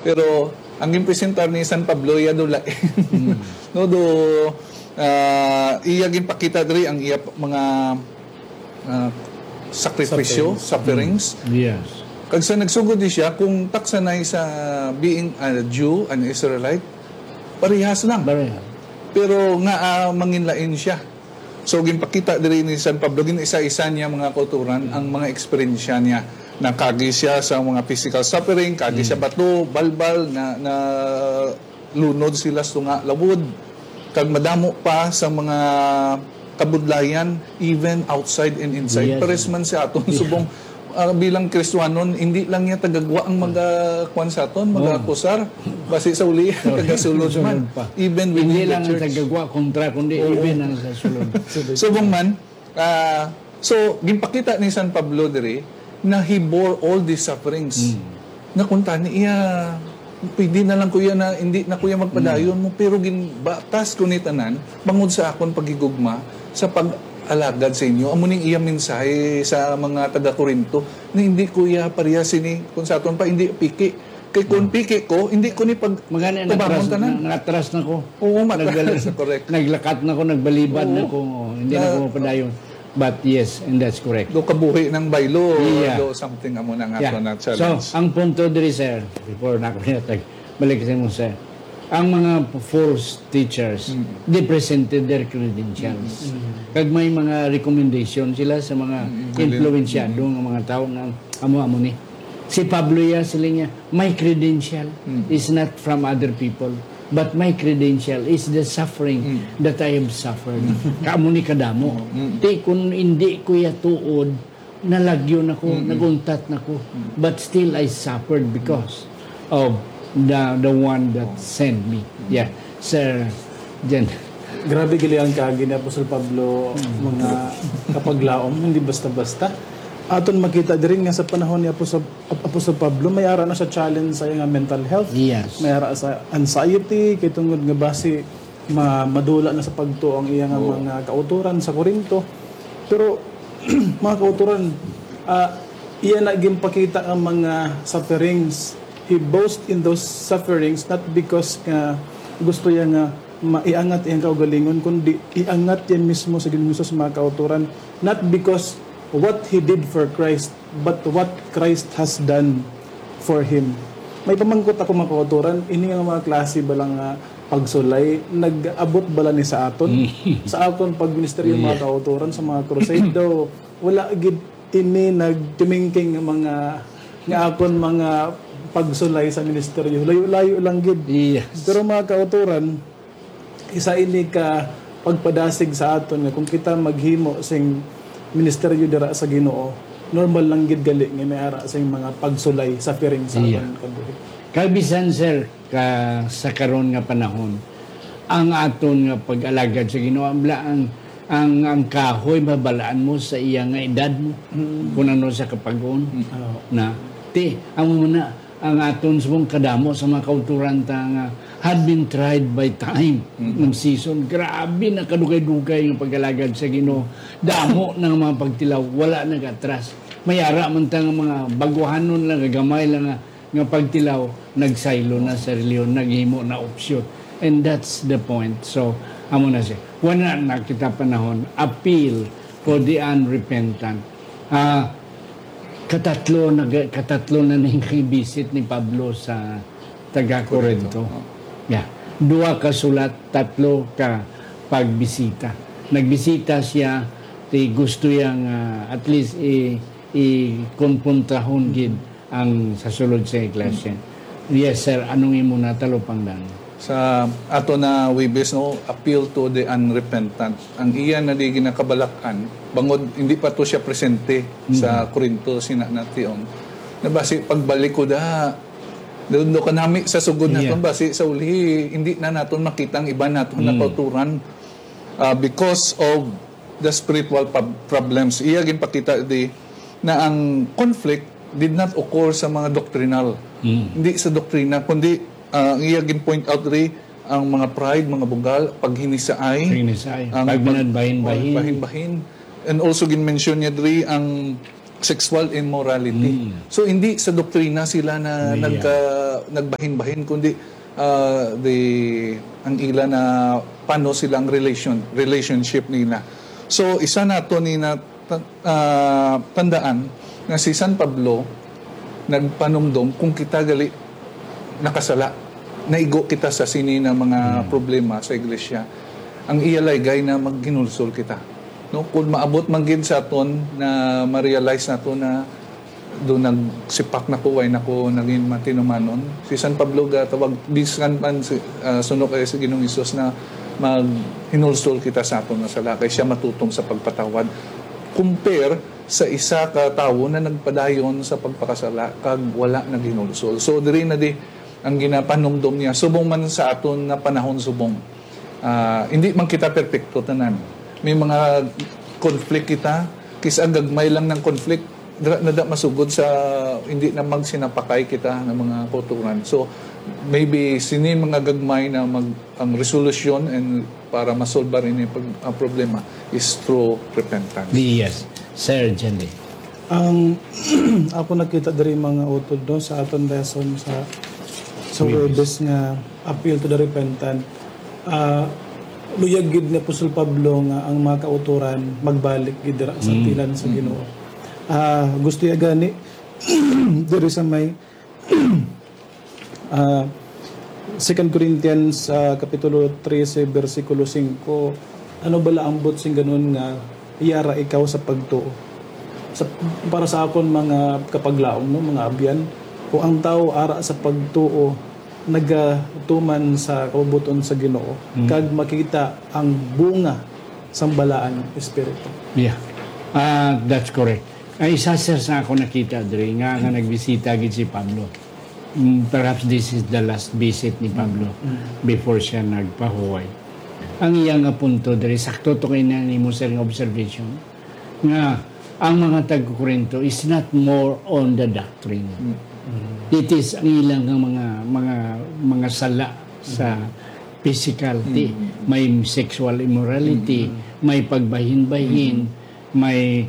Pero ang gipresentar ni San Pablo iya do lain. No do iya ginpakita diri ang iya mga sakripisyo, sufferings. Yes. Kag sa nagsugod di siya kung taksanay sa being a Jew, an Israelite, parehas lang. Pero nga manginlain siya. So ginpakita diri ni San Pablo isa-isa niya mga kulturan ang mga eksperyensya niya. Nakagi siya sa mga physical suffering, kagi siya bato, balbal na lunod sila sa lawod. Kag madamo pa sa mga kabudlayan even outside and inside. Yes. Pares man siya aton subong bilang Kristiyanon, hindi lang niya tagagwa ang mag-kwan sa aton, mag-akusar. Basi sa uli, tagasulod man. Even Hindi within lang the ang church. tagagwa kontra, kundi even ang sa sulod. Subong man, so, ginpakita ni San Pablo diri na he bore all these sufferings. Na kunta ni iya, pwede na lang kuya na, hindi na kuya magpadayon mo, pero ginbatas ko ni tanan, bangod sa akon pagigugma, sa pag-alagad sa inyo. Amuning iya mensahe sa mga taga-Korinto, na hindi kuya parehas ni, kung sa aton pa, hindi piki. Kay kung piki ko, hindi ko ni pag Magana tubangon tanan. natras na ko. Oo, matras. Correct. Naglakat na ko, nagbalibad na ko. Hindi na ko mapadayon. But yes, and that's correct. Do kabuhi ng baylo, Yeah. do something amo na nga Yeah. na So, challenge. ang punto diri, sir, before na ako pinatag, balik sa mo, sir, ang mga false teachers, they presented their credentials. Kag may mga recommendation sila sa mga influensyado ng mga tao na amo-amo ni. Si Pablo ya sila niya, my credential is not from other people, but my credential is the suffering that I have suffered. Kaamo ni kadamo. Di kung hindi ko ya tuod, nalagyon ako, naguntat na ko, but still I suffered because of the one that sent me. Yeah, Sir Jen. Grabe gali ang kaagi ni Apostol Pablo mga kapaglaom, hindi basta-basta. Aton makita diri nga sa panahon ni Apostol Pablo may ara na sa challenge sa nga mental health. Yes. May ara sa anxiety kay tungod nga basi madula na sa pagtuo ang iyang mga kauturan sa Korinto. Pero mga kauturan iya na ginpakita ang mga sufferings. He boasts in those sufferings not because gusto niya nga maiangat iyang kaugalingon kundi iangat yan mismo sa Ginoo sa mga kauturan, not because what he did for Christ but what Christ has done for him. May pamangkot ako mga kauturan, ini nga mga klase balang pagsulay nag-abot bala ni sa aton sa aton pagministeryo mga kauturan sa mga crusade daw wala gid ini nagtimingking mga nga akon mga pagsulay sa ministeryo, layo-layo lang gid. Yes. Pero mga kauturan, isa ini ka pagpadasig sa aton nga kung kita maghimo sing ministeryo dira sa Ginoo, normal lang gid gali nga may ara sing mga pagsulay sa piring sa aton kabuhi. Kabisan, sir, sa karon nga panahon, ang aton nga pag-alagad sa Ginoo, ang kahoy mabalaan mo sa iya nga edad mo, kung ano sa kapagon, na amo na ang aton subong kadamo sa mga kauturan ta nga had been tried by time ng season. Grabe na kadugay-dugay ng pag-alagad sa Ginoo. Damo ng mga pagtilaw, wala nag-atras. Mayara man ta nga mga baguhanon lang, gamay lang nga pagtilaw, nagsaylo na sa reliyon, naghimo na opsyon. And that's the point. So, amo na siya. Wala na kita panahon, appeal for the unrepentant. Katatlo na nang-visit ni Pablo sa taga-Corinto. Yeah. 2 ka sulat, 3 ka pagbisita. Nagbisita siya, gusto yang at least i-konpuntahon gid ang sa sulod sa iglesia. Yes, sir. Anong imo na talupang dan? Sa ato na wibes no, appeal to the unrepentant. Ang iyan na di ginakabalakan, bangod hindi pa to siya presente sa Corinto sinanation. Na basi pagbalik ko doon ka nami sa sugod naton basi sa uli hindi na naton makita ang iba naton na kauturan because of the spiritual problems. Iya ginpakita di na ang conflict did not occur sa mga doctrinal. Hindi sa doktrina kundi ang iya gin-point out rin ang mga pride, mga bugal, paghinisaay, Pagmanad bahin-bahin. bahin-bahin. And also gin-mention niya rin ang sexual immorality. So hindi sa doktrina sila na nagbahin-bahin, kundi ang ila na paano silang relationship nila. So isa na to ni na tandaan na si San Pablo nagpanumdum kung kita gali nakasala, naigo kita sa sini na mga problema sa iglesia, ang iyalay gay na magginulsol kita. No, kung maabot man gid sa aton na ma-realize nato na do nagsipak na ko way nako naging matinumanon, si San Pablo ga tawag bisan man sunod kay sa Ginoong Hesus na maghinulsol kita sa aton nga sala kay siya matutong sa pagpatawad, compare sa isa ka tawo na nagpadayon sa pagpakasala kag wala naghinulsol. So diri na di ang ginapanumdum niya, subong man sa aton na panahon subong. Hindi man kita perpekto tanan. May mga conflict kita, kisa gagmay lang ng conflict, nada masugod sa hindi na magsinapakay kita ng mga kauturan. So maybe sini mga gagmay na ang resolution and para masolve rin ang problema is through repentance. Yes, Sir Jenny. Ang ako nakita diri mga utod no sa aton lesson sa Webes nga appeal to the repentant. Luyag gid ni Apostol Pablo nga ang mga kauturan magbalik gid dira sa tilan sa Ginoo. Gusto ya gani diri sa may 2 Corinthians kapitulo 13 bersikulo 5, ano bala ambot sing ganun nga iyara ikaw sa pagtuo. Para sa akon mga kapaglaom no, mga abyan, kung ang tao ara sa pagtuo nagatuman sa kabubuton sa Ginoo, kag makita ang bunga sa balaan ng Espiritu. Yeah. That's correct. Ay isa sir sa ako nakita diri nga nagbisita gid si Pablo. Perhaps this is the last visit ni Pablo before siya nagpahuway. Ang iyang punto diri sakto to kay na nimo sir nga observation nga ang mga taga-Korinto is not more on the doctrine. It is ang ilang mga sala sa physicality, may sexual immorality, may pagbahin-bahin, may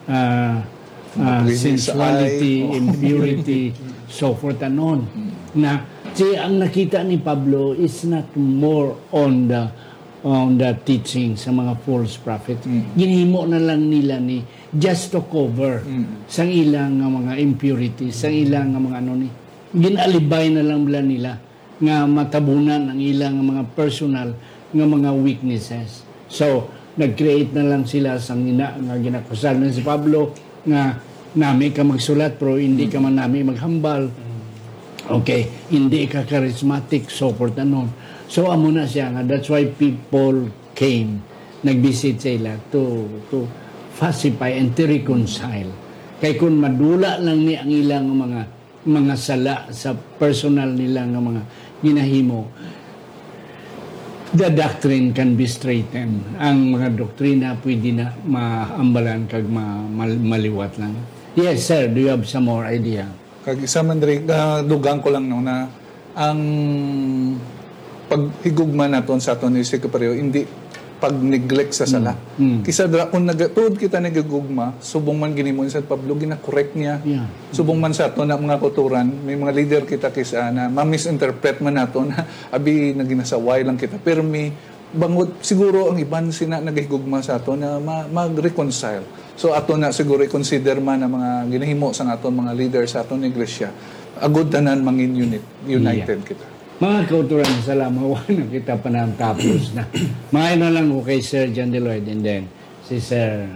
sensuality, impurity, so forth and on. Na ang nakita ni Pablo is not more on the teaching sa mga false prophet. Ginhimo na lang nila ni just to cover sang ilang nga mga impurities, sang ilang nga mga ginalibay na lang nila nga matabunan ang ilang mga personal nga mga weaknesses. So nag-create na lang sila sang nga ginakusal na si Pablo nga nami ka magsulat pero hindi ka man nami maghambal. Okay, hindi ka charismatic, so forth and on. So amo na siya nga, that's why people came, nag-visit sila to pacify and to reconcile. Kay kung madula lang ni ang ilang mga sala sa personal nila nga mga ginahimo, the doctrine can be straightened. Ang mga doktrina pwede na maambalan kag maliwat lang. Yes, sir. Do you have some more idea? Kag isa man diri dugang ko lang no na ang paghigugma naton sa aton isig kapareho hindi pag-neglect sa sala. Kisa dra kung tuod kita nagagugma, subong man ginimon sa Pablo gina-correct niya. Yeah. Subong man sa aton na mga kauturan, may mga leader kita kisa na ma-misinterpret man naton na abi naginasaway lang kita. Pero may bangod siguro ang iban sina nagahigugma sa aton na mag-reconcile. So aton na siguro i-consider man ang mga ginahimo sa aton mga leaders sa aton iglesia. Agud tanan mangin united kita. Mga kauturan, salamat na kita pa na tapos na. Mga na lang ko kay Sir John Deloyd and then si Sir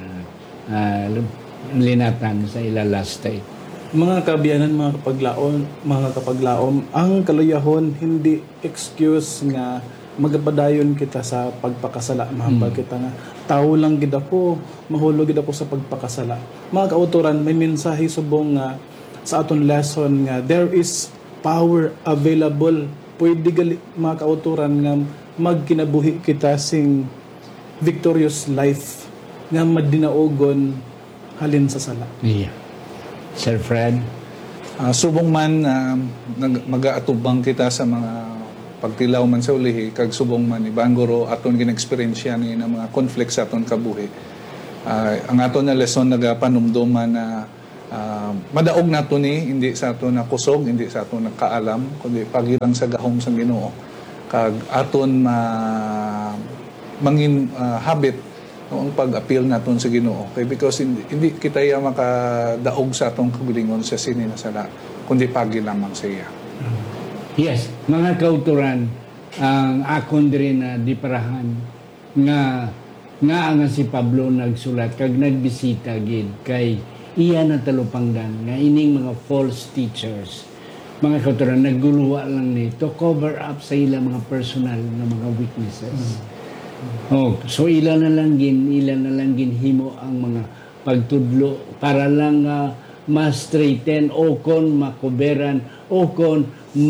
Linatan sa ila last day. Mga kabiyanan, mga kapaglaom, ang kaluyahon hindi excuse nga magpadayon kita sa pagpakasala. Mahambal kita nga tao lang gid ako, mahulog gid ako sa pagpakasala. Mga kauturan, may mensahe subong nga sa aton lesson nga there is power available. Pwede gali mga kauturan nga magkinabuhi kita sing victorious life nga madinaogon halin sa sala. Yeah. Sir Fred? Subong man mag-aatubang kita sa mga pagtilaw man sa ulihi, kag subong man ibanguro aton gin-experience ni na mga conflict sa aton kabuhi. Ang aton na lesson nagapanumduman na Madaog nato ni hindi sa ato na kusog, hindi sa ato na kaalam, kundi pagilang sa gahom sa Ginoo kag aton mangin habit ang pag-appeal naton sa Ginoo kay because hindi kita ya makadaog sa atong kagalingon sa sini na sala kundi pagi lamang sa iya. Yes, mga kauturan, ang akon diri na diparahan nga ang si Pablo nagsulat kag nagbisita gid kay iya na talupangdan nga ining mga false teachers, mga kauturan, nagguluwa lang ni to cover up sa ilang mga personal na mga weaknesses. So ila na lang gin himo ang mga pagtudlo para lang ma-straighten o kon makuberan o kon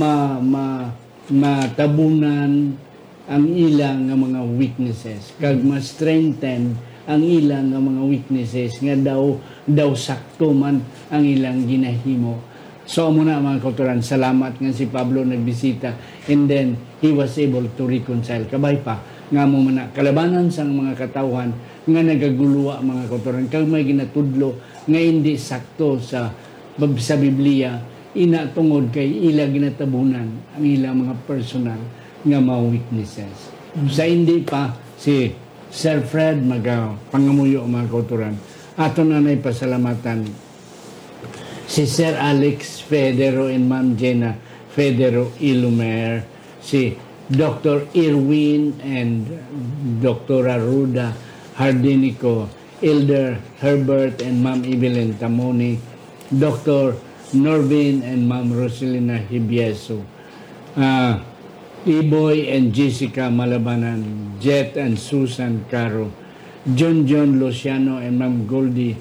matabunan ang ilang nga mga weaknesses kag ma-strengthen ang ilang nga mga weaknesses nga daw sakto man ang ilang ginahimo. So muna mga kauturan, salamat nga si Pablo nagbisita and then he was able to reconcile. Kabay pa nga mo man kalabanan sang mga katawhan nga nagaguluwa mga kauturan kag may ginatudlo nga hindi sakto sa Biblia ina tungod kay ila ginatabunan ang ilang mga personal nga mga weaknesses. Sa hindi pa si Sir Fred pangamuyo mga kauturan, ato na pasalamatan si Sir Alex Federo and Ma'am Jenna Federo Ilumer, si Dr. Irwin and Dr. Ruda Hardinico, Elder Herbert and Ma'am Evelyn Tamoni, Dr. Norvin and Ma'am Roselina Hibieso, Iboy and Jessica Malabanan, Jet and Susan Caro, John Luciano and Ma'am Goldie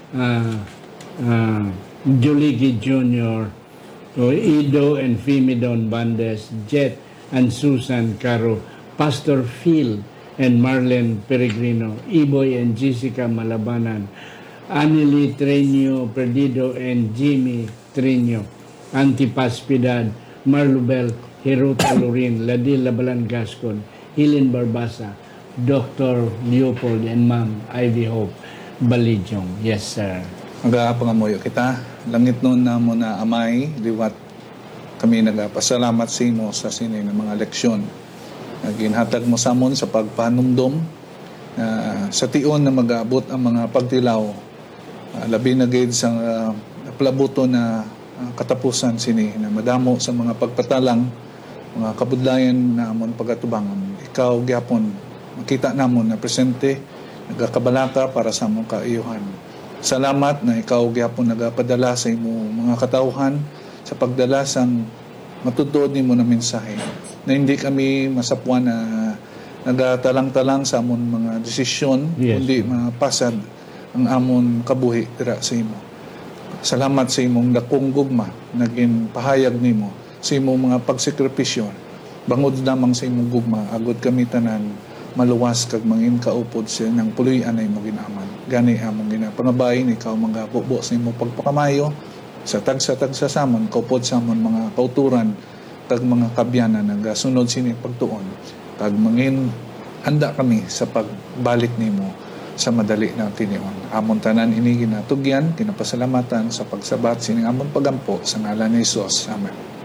Joligi Jr., Ido and Fimidon Bandes, Jet and Susan Caro, Pastor Phil and Marlene Peregrino, Iboy and Jessica Malabanan, Anili Treño Perdido and Jimmy Treño, Antipaspidad, Marlubel Hiruta Lorin, Ladil Labalan Gascon, Hilin Barbasa, Dr. Leopold and Ma'am Ivy Hope Balijong. Yes, sir. Magapangamuyo kita. Langit noon na mo na amay, liwat kami nagapasalamat sa imo sa sinay ng mga leksyon. Ginhatag mo sa amon sa pagpanumdom sa tion na mag-aabot ang mga pagtilaw. Labi na gid sa plabuto na katapusan sini na madamo sa mga pagpatalang, mga kabudlayan na amon pagatubangan. Ikaw gyapon makita namon na presente, nagakabalaka para sa among kaayuhan. Salamat na ikaw gyapon nagapadala sa imo mga katawhan sa pagdala sang matutuod nimo na mensahe na hindi kami masapuan na nagatalang-talang sa amon mga desisyon, kundi mapasad ang amon kabuhi dira sa imo. Salamat sa imong dakong gugma naging pahayag nimo sa imong mga pagsekripisyo bangod lamang sa imong gugma agud kami tanan maluwas kag mangin kaupod sa nang puloy-an ay mo ginaman. Gani among ginapangabayin ikaw mga bubo sa imong pagpakamayo sa tagsa samon kaupod sa amon mga kauturan kag mga kabyanan nagasunod sini pagtuon kag mangin handa kami sa pagbalik nimo sa madali na tinion. Amon tanan ini ginatugyan kinapasalamatan sa pagsabat sining amon pagampo sa ngalan ni Hesus. Amen.